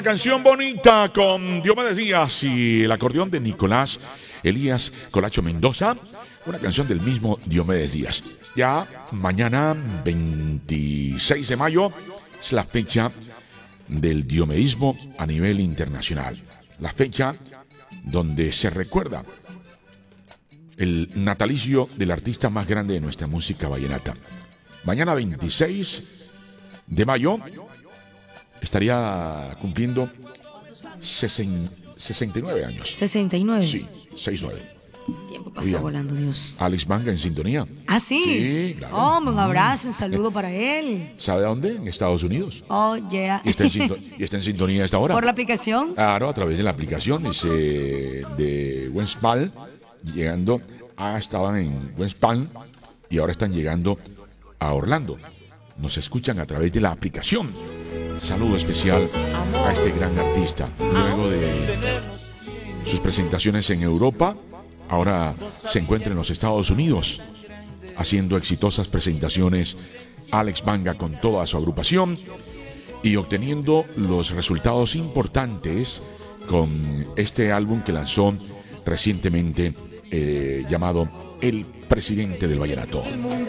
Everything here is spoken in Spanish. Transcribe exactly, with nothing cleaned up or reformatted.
Canción bonita con Diomedes Díaz y el acordeón de Nicolás Elías Colacho Mendoza, una canción del mismo Diomedes Díaz. Ya mañana, veintiséis de mayo, es la fecha del diomedismo a nivel internacional. La fecha donde se recuerda el natalicio del artista más grande de nuestra música vallenata. Mañana, veintiséis de mayo, estaría cumpliendo sesenta y nueve años. ¿sesenta y nueve? Sí, sesenta y nueve. El tiempo pasó Bien. volando, Dios. Alex Manga en sintonía. ¿Ah, sí? Sí, claro. Oh, un abrazo, un saludo para él. ¿Sabe dónde? En Estados Unidos. Oh, yeah. Y está en, sinto- y está en sintonía a esta hora. ¿Por la aplicación? Claro, a través de la aplicación. Dice de West Palm, llegando. Ah, estaban en West Palm y ahora están llegando a Orlando. Nos escuchan a través de la aplicación. Saludo especial a este gran artista. Luego de sus presentaciones en Europa, ahora se encuentra en los Estados Unidos, haciendo exitosas presentaciones Alex Manga con toda su agrupación y obteniendo los resultados importantes con este álbum que lanzó recientemente eh, llamado El Presidente del Vallenato.